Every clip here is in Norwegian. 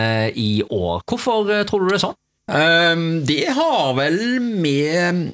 i år. Hvorfor tror du det er sånn? Det har vel med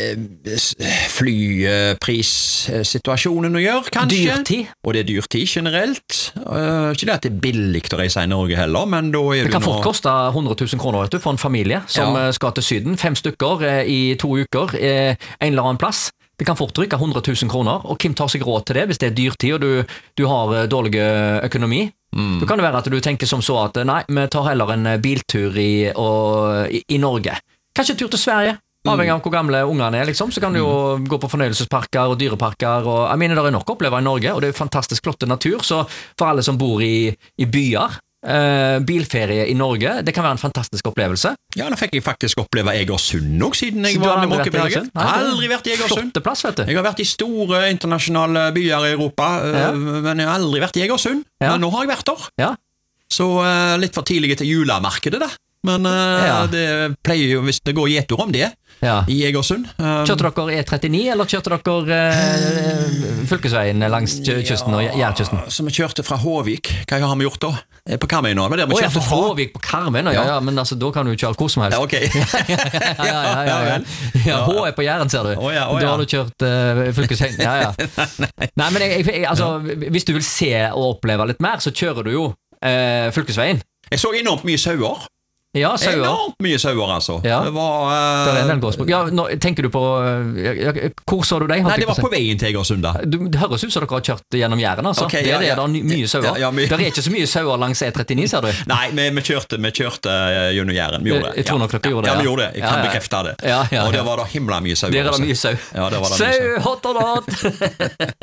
flyprissituasjonen å gjøre, kanskje. Dyrtid. Og det er dyrtid generelt. Ikke det at det er billig å reise i Norge heller, men da er det kan fort koste 100 000 kroner vet du, for en familie som skal til Syden. 5 stykker i 2 uker, en eller annen plass. Det kan fort rykke 100 000 kroner, og hvem tar seg råd til det hvis det er dyrtid og du har dårlig økonomi? Så kan det være at du tenker som så at nei, vi tar heller en biltur i Norge. Kanskje en tur til Sverige, avhengig av hvor gamle ungene er, liksom. Så kan du jo gå på fornøyelsesparker og dyreparker. Og, jeg mener, det er nok å oppleve i Norge, og det er fantastisk flotte natur. Så for alle som bor i byer, bilferie i Norge, det kan være en fantastisk opplevelse. Ja, da fikk jeg faktisk oppleve Egersund også, siden jeg var med Måkeberget. Aldri vært i Egersund. Flotte plass, vet du. Jeg har vært i store internasjonale byer i Europa, men jeg har aldri vært i Egersund. Men nå har jeg vært der. Ja. Så litt for tidlig til julemarkedet da. Men det pleier jo, hvis det går gjetur om det, i Egersund. Kjørte dere E39, eller kjørte dere fylkesveien langs kysten og Jærkysten? Så vi kjørte fra Håvik. Hva har vi gjort da? På Karmøy nå. Fra Håvik på Karmøy, ja, men altså, da kan du kjøre hvor som helst. Ja, ok. H er på Jæren, ser du. Da har du kjørt fylkesveien. Nei, men altså, hvis du vil se og oppleve litt mer, så kjører du jo fylkesveien. Jeg så enormt mye sauer. Ja, sauer. Enormt mye sauer, altså. Ja. Det var... det er en del gårdsbruk. Ja, tenker du på... hvor så du deg? Nei, det var på veien til Egersund da. Det høres ut som dere har kjørt gjennom Jæren, altså. Okay, det er mye sauer. Det er ikke så mye sauer langs E39, ser du. Nei, vi kjørte gjennom Jæren. Vi gjorde det. Jeg tror nok dere gjorde det. Ja, vi gjorde det. Jeg kan bekrefte det. Og det var da himla mye sauer. Det er da mye sau. Ja, det var da sau, hot or not!